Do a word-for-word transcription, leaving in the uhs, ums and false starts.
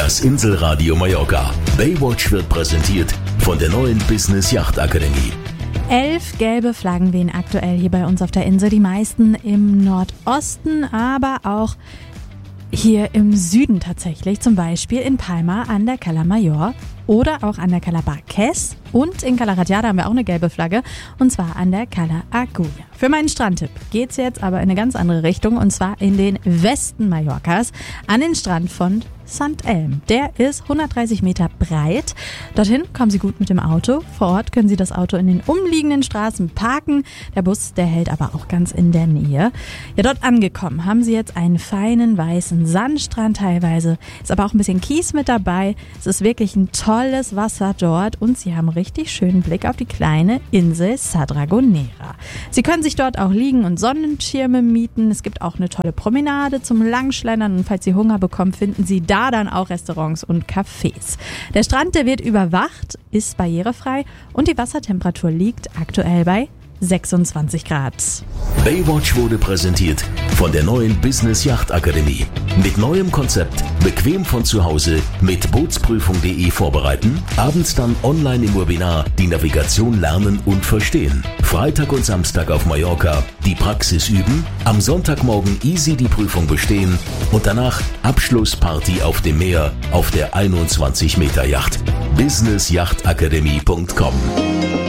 Das Inselradio Mallorca. Baywatch wird präsentiert von der neuen Business Yacht Akademie. Elf gelbe Flaggen wehen aktuell hier bei uns auf der Insel. Die meisten im Nordosten, aber auch hier im Süden tatsächlich. Zum Beispiel in Palma an der Cala Mayor oder auch an der Cala Barques. Und in Cala Ratjada haben wir auch eine gelbe Flagge, und zwar an der Cala Agulla. Für meinen Strandtipp geht's jetzt aber in eine ganz andere Richtung, und zwar in den Westen Mallorcas, an den Strand von Sankt Elm. Der ist hundertdreißig Meter breit. Dorthin kommen Sie gut mit dem Auto. Vor Ort können Sie das Auto in den umliegenden Straßen parken. Der Bus, der hält aber auch ganz in der Nähe. Ja, dort angekommen haben Sie jetzt einen feinen weißen Sandstrand teilweise. Ist aber auch ein bisschen Kies mit dabei. Es ist wirklich ein tolles Wasser dort und Sie haben richtig schönen Blick auf die kleine Insel Sa Dragonera. Sie können sich dort auch liegen und Sonnenschirme mieten. Es gibt auch eine tolle Promenade zum Langschlendern, und falls Sie Hunger bekommen, finden Sie da dann auch Restaurants und Cafés. Der Strand, der wird überwacht, ist barrierefrei und die Wassertemperatur liegt aktuell bei sechsundzwanzig Grad. Baywatch wurde präsentiert von der neuen Business Yacht Akademie. Mit neuem Konzept, bequem von zu Hause, mit Bootsprüfung punkt de vorbereiten, abends dann online im Webinar die Navigation lernen und verstehen. Freitag und Samstag auf Mallorca die Praxis üben, am Sonntagmorgen easy die Prüfung bestehen und danach Abschlussparty auf dem Meer auf der einundzwanzig Meter Yacht. business yacht akademie punkt com